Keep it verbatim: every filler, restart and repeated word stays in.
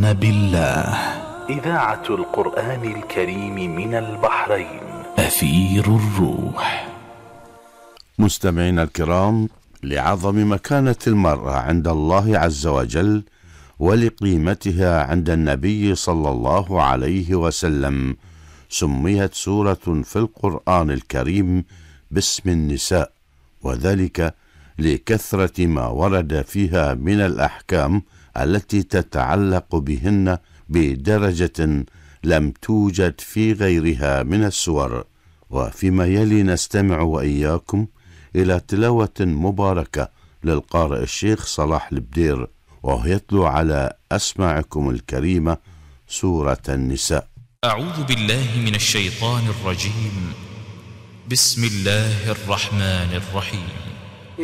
القرآن بالله. إذاعة القرآن الكريم من البحرين، أثير الروح. مستمعينا الكرام، لعظم مكانة المرأة عند الله عز وجل ولقيمتها عند النبي صلى الله عليه وسلم سميت سورة في القرآن الكريم باسم النساء، وذلك لكثرة ما ورد فيها من الأحكام التي تتعلق بهن بدرجة لم توجد في غيرها من السور. وفيما يلي نستمع وإياكم إلى تلاوة مباركة للقارئ الشيخ صلاح البدير، وهو يتلو على أسماعكم الكريمة سورة النساء. أعوذ بالله من الشيطان الرجيم. بسم الله الرحمن الرحيم.